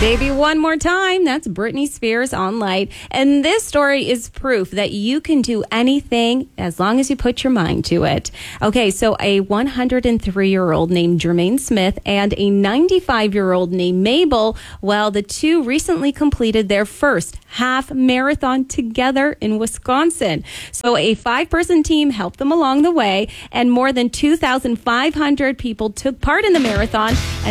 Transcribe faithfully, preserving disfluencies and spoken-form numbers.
Baby, one more time. That's Britney Spears on Light. And this story is proof that you can do anything as long as you put your mind to it. Okay, so a one hundred three-year-old named Jermaine Smith and a ninety-five-year-old named Mabel, well, the two recently completed their first half marathon together in Wisconsin. So a five-person team helped them along the way, and more than two thousand five hundred people took part in the marathon. And